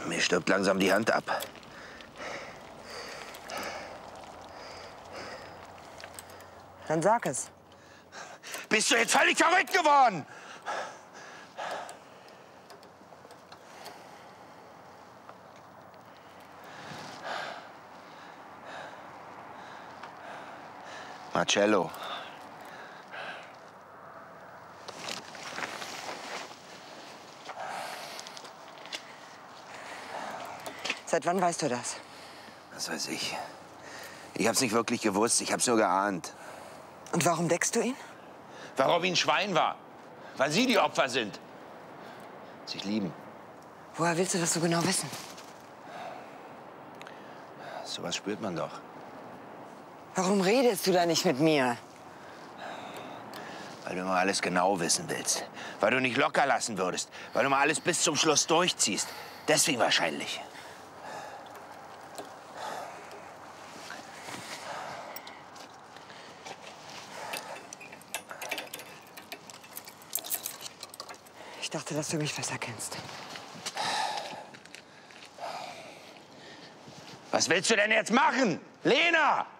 Mir stirbt langsam die Hand ab. Dann sag es. Bist du jetzt völlig verrückt geworden? Marcello. Seit wann weißt du das? Was weiß ich. Ich hab's nicht wirklich gewusst, ich hab's nur geahnt. Und warum deckst du ihn? Weil Robby ein Schwein war. Weil Sie die Opfer sind. Sich lieben. Woher willst du das so genau wissen? Sowas spürt man doch. Warum redest du da nicht mit mir? Weil du immer alles genau wissen willst. Weil du nicht locker lassen würdest. Weil du mal alles bis zum Schluss durchziehst. Deswegen wahrscheinlich. Ich dachte, dass du mich besser kennst. Was willst du denn jetzt machen? Lena!